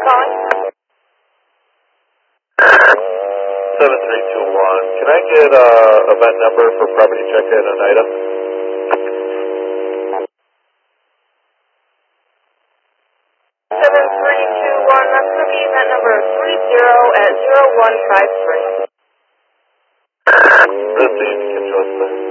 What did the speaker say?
calling? 7321. Can I get event number for property check-in on Ida? 7321. That's going to be event number 30 at 0153. Proceed, can you